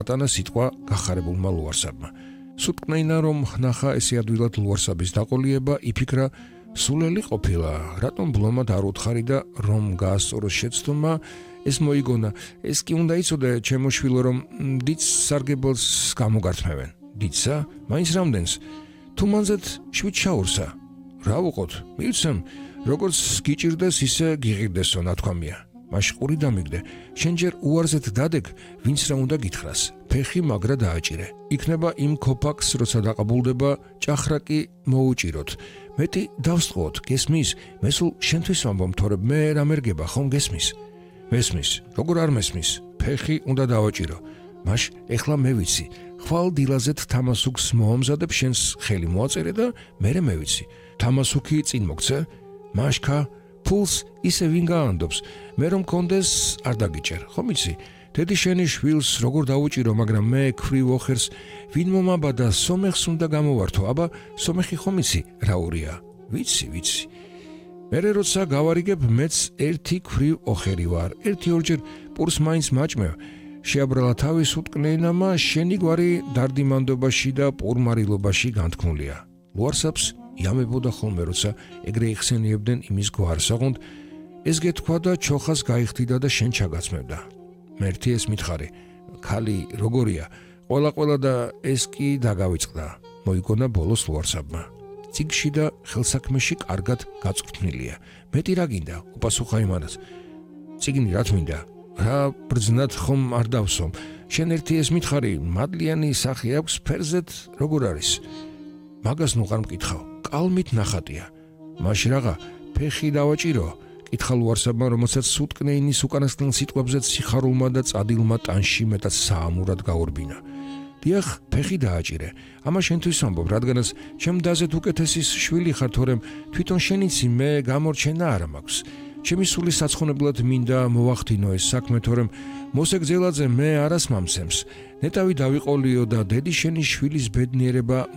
ატანა სიტყვა გახარებულმა ლუარსაბმა. სუტკნეინა რომ ნახა ესე ადვილად ლუარსაბის დაყოლიება, იფიქრა სულელი ყოფილა, რატომ ბლომად არ უთხარი და რომ გაასწოროს შეცდომა, ეს მოიგონა, ეს კი უნდა იცოდე, ჩემო შვილო, რომ დიდ სარგებელს გამოგართმევენ. დიდსა? მაინც რამდენს? თუ მანზეთ 7 შაურსა. რა ვუყოთ? მივცემ, როგორც გიჭირდეს, ისე გიღირდესო, ნათქვამია. მაშ ყური დამიგდე, შენ ჯერ უარზეთ დადეგ, ვინც რა უნდა გითხრას. ფეხი მაგრა დააჭირე. იქნება იმ ქოფაკს, როცა დაყაბულდება, ჭახრაკი მოუჭიროთ. მეტი დავსწყოთ, გესმის? მე სულ შენთვის ვამბობ, თორემ მე რა მერგება, ხომ გესმის? მესმის, როგორ არ მესმის? ფეხი უნდა დავაჭირო. მაშ ეხლა მე ვიცი. ხვალ დილაზეთ თამასუქს მოამზადებ, შენს ხელი მოაწერე და მერე მე ვიცი. თამასუქი წინ მოგცე? მაშკა ფულს ისე ვინ გაანდობს, მე რომ კონდეს არ დაგიჭერ, ხომ იცი? დედი შენი შვილს როგორ დაუჭირო, მაგრამ მე ქვრივ ოხერს ვინ მომაბადა, სომეხს უნდა გამოვართო, აბა სომეხი ხომ იცი რა ურია? ვიცი. მერე როცა გავარიგებ, მეც ერთი ქვრივ ოხერი ვარ, ერთი-ორჯერ პურს მაინც მაჭმევ. შეაბრალა თავი სუტკნეინამა, შენი გვარი დარდიმანდობაში და პურმარილობაში განთქმულია. ლუარსაბს იამებოდა ხოლმე, როცა ეგრე იხსენიებდნენ იმის გვარს, ოღონდ ეს გეთქვა და ჩოხას გაიხდიდა და შენ ჩაგაცმევდა. მერთი ეს მითხარი, ქალი როგორია, ყველა და ეს კი დაგავიწყდა, მოიგონა ბოლოს ლუარსაბმა. ციგში და ხელსაქმეში კარგად გაწვრთნილია. მეტი რა გინდა, უპასუხა იმანას. ციგნი რა თმინდა? რა ბრძნად ხომ არ დავსომ? შენ ერთი ეს მითხარი, მადლიანი სახე აქვს, ფერზეთ როგორ არის? მაგას ნუ არ მკითხავ, კალმით ნახატია. მაშ რაღა, ფეხი დავაჭირო? კითხა ლუარსაბმა, რომელსაც სუტკნეინის უკანასკნელ სიტყვებზეც სიხარულმა და წადილმა ტანში მეტად საამურად გაურბინა. დიახ, ფეხი დააჭირე. ამა შენთვის ვამბობ, რადგანაც ჩემ დაზეთ უკეთესის შვილი ხარ, თორემ თვითონ შენიცი მე გამორჩენა არა მაქვს. ჩემი სული საცხონებლად მინდა მოვახდინო ეს საქმე, თორემ მოსე გძელაძე მე არას მამცემს. ნეტავი დავიყოლიო და დედი შენი შვილის ბედნიერება